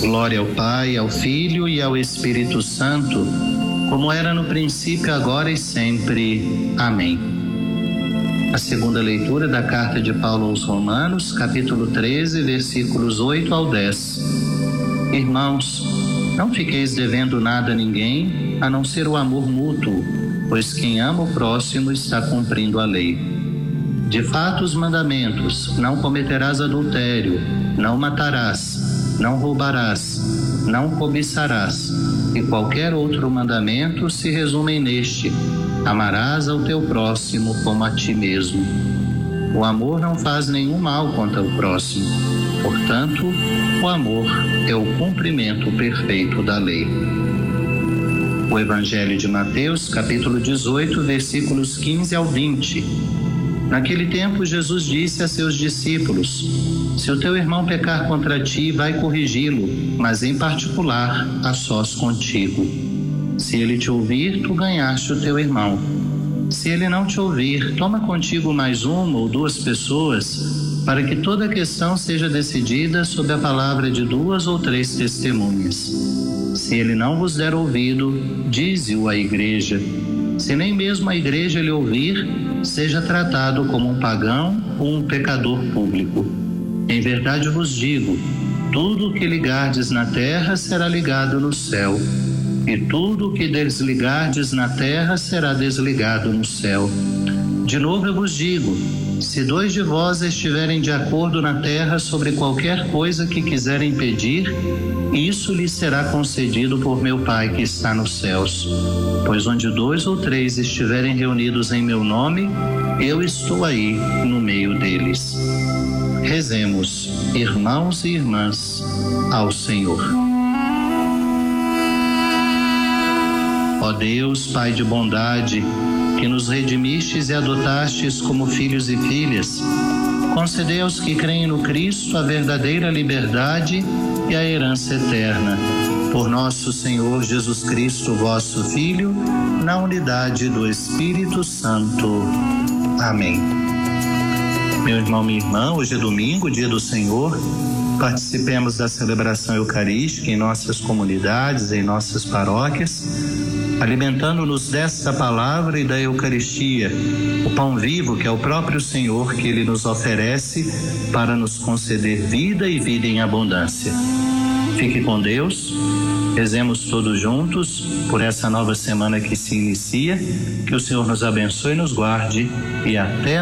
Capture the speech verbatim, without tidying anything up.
Glória ao Pai, ao Filho e ao Espírito Santo, como era no princípio, agora e sempre. Amém. A segunda leitura da carta de Paulo aos Romanos, capítulo treze, versículos oito ao dez. Irmãos, não fiqueis devendo nada a ninguém, a não ser o amor mútuo, pois quem ama o próximo está cumprindo a lei. De fato, os mandamentos: não cometerás adultério, não matarás, não roubarás, não cobiçarás, e qualquer outro mandamento se resumem neste: amarás ao teu próximo como a ti mesmo. O amor não faz nenhum mal contra o próximo. Portanto, o amor é o cumprimento perfeito da lei. O Evangelho de Mateus, capítulo dezoito, versículos quinze ao vinte. Naquele tempo, Jesus disse a seus discípulos: se o teu irmão pecar contra ti, vai corrigi-lo, mas em particular, a sós contigo. Se ele te ouvir, tu ganhaste o teu irmão. Se ele não te ouvir, toma contigo mais uma ou duas pessoas, para que toda a questão seja decidida sob a palavra de duas ou três testemunhas. Se ele não vos der ouvido, dize-o à igreja. Se nem mesmo a igreja lhe ouvir, seja tratado como um pagão ou um pecador público. Em verdade vos digo, tudo o que ligardes na terra será ligado no céu, e tudo o que desligardes na terra será desligado no céu. De novo eu vos digo, se dois de vós estiverem de acordo na terra sobre qualquer coisa que quiserem pedir, isso lhes será concedido por meu Pai que está nos céus. Pois onde dois ou três estiverem reunidos em meu nome, eu estou aí no meio deles. Rezemos, irmãos e irmãs, ao Senhor. Ó Deus, Pai de bondade, que nos redimistes e adotastes como filhos e filhas, concedei aos que creem no Cristo a verdadeira liberdade e a herança eterna. Por nosso Senhor Jesus Cristo, vosso Filho, na unidade do Espírito Santo. Amém. Meu irmão, minha irmã, hoje é domingo, dia do Senhor. Participemos da celebração eucarística em nossas comunidades, em nossas paróquias, alimentando-nos desta palavra e da Eucaristia, o pão vivo que é o próprio Senhor que Ele nos oferece para nos conceder vida e vida em abundância. Fique com Deus, rezemos todos juntos por essa nova semana que se inicia, que o Senhor nos abençoe e nos guarde e até